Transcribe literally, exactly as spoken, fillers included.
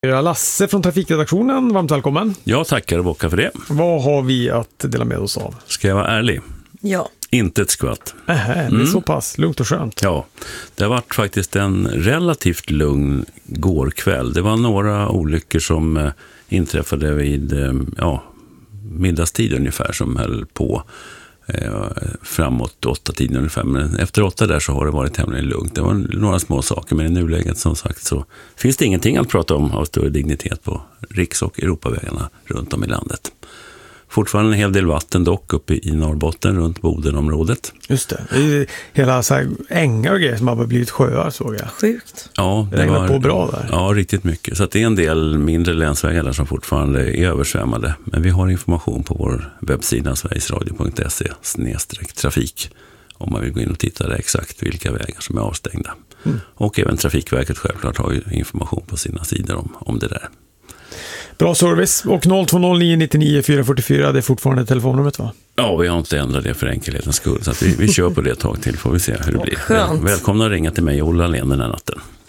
Lasse från trafikredaktionen, varmt välkommen. Jag tackar och bockar för det. Vad har vi att dela med oss av? Ska jag vara ärlig? Ja. Inte ett skvatt. Ähä, det är mm. så pass lugnt och skönt. Ja, det har varit faktiskt en relativt lugn gårkväll. Det var några olyckor som eh, inträffade vid eh, ja, middagstid ungefär som höll på eh, framåt åtta tiden ungefär. Men efter åtta där så har det varit tämligen lugnt. Det var några små saker, men i nuläget som sagt så finns det ingenting att prata om av större dignitet på riks- och Europavägarna runt om i landet. Fortfarande en hel del vatten dock uppe i Norrbotten runt Bodenområdet. Just det. det är hela så här ängar och grejer som har blivit sjöar, såg jag. Sjukt. Ja, det, det regnar var, på bra där. Ja, riktigt mycket. Så att det är en del mindre länsvägar där som fortfarande är översvämmade. Men vi har information på vår webbsida sverigesradio punkt se snedstreck trafik om man vill gå in och titta där exakt vilka vägar som är avstängda. Mm. Och även Trafikverket självklart har ju information på sina sidor om, om det där. Bra service. Och noll två noll nio nio nio fyra fyra fyra, det är fortfarande telefonnumret, va? Ja, vi har inte ändrat det för enkelhetens skull. Så att vi, vi kör på det ett tag till, får vi se hur det blir. Skönt. Välkomna att ringa till mig och Ola Len den här natten.